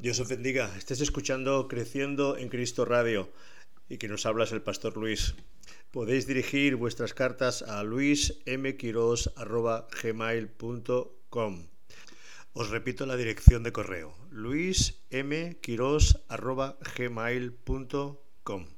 Dios os bendiga. Estés escuchando Creciendo en Cristo Radio y que nos habla es el Pastor Luis. Podéis dirigir vuestras cartas a luismquiros@gmail.com. Os repito la dirección de correo: luismquiros@gmail.com.